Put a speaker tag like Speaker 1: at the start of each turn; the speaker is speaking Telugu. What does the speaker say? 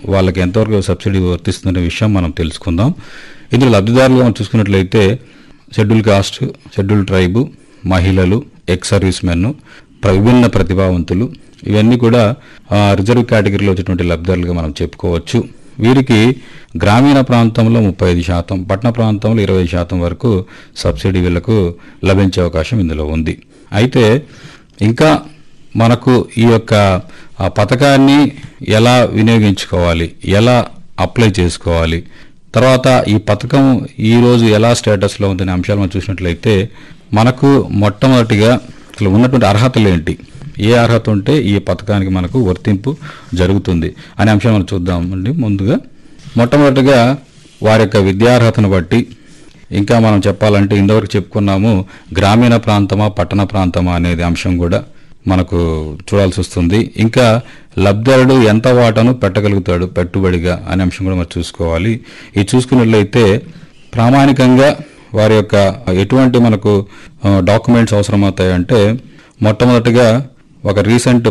Speaker 1: వాళ్ళకి ఎంతవరకు సబ్సిడీ వర్తిస్తుందనే విషయం మనం తెలుసుకుందాం. ఇందులో లబ్ధిదారులుగా మనం చూసుకున్నట్లయితే షెడ్యూల్ కాస్ట్, షెడ్యూల్ ట్రైబు, మహిళలు, ఎక్స్ సర్వీస్ మెన్, విభిన్న ప్రతిభావంతులు, ఇవన్నీ కూడా రిజర్వ్ కేటగిరీలో వచ్చేటువంటి లబ్ధిదారులుగా మనం చెప్పుకోవచ్చు. వీరికి గ్రామీణ ప్రాంతంలో 35%, పట్టణ ప్రాంతంలో 20% వరకు సబ్సిడీ వీళ్లకు లభించే అవకాశం ఇందులో ఉంది. అయితే ఇంకా మనకు ఈ యొక్క పథకాన్ని ఎలా వినియోగించుకోవాలి, ఎలా అప్లై చేసుకోవాలి, తర్వాత ఈ పథకం ఈరోజు ఎలా స్టేటస్లో ఉందనే అంశాలు మనం చూసినట్లయితే మనకు మొట్టమొదటిగా అసలు ఉన్నటువంటి అర్హతలు ఏంటి, ఏ అర్హత ఉంటే ఈ పథకానికి మనకు వర్తింపు జరుగుతుంది అనే అంశాన్ని మనం చూద్దామండి. ముందుగా మొట్టమొదటిగా వారి యొక్క విద్యార్హతను బట్టి, ఇంకా మనం చెప్పాలంటే ఇంతవరకు చెప్పుకున్నాము గ్రామీణ ప్రాంతమా పట్టణ ప్రాంతమా అనేది అంశం కూడా మనకు చూడాల్సి వస్తుంది. ఇంకా లబ్ధిదారుడు ఎంత వాటాను పెట్టగలుగుతాడు పెట్టుబడిగా అనే అంశం కూడా మనం చూసుకోవాలి. ఇది చూసుకున్నట్లయితే ప్రామాణికంగా వారి యొక్క ఎటువంటి మనకు డాక్యుమెంట్స్ అవసరమవుతాయంటే మొట్టమొదటిగా ఒక రీసెంట్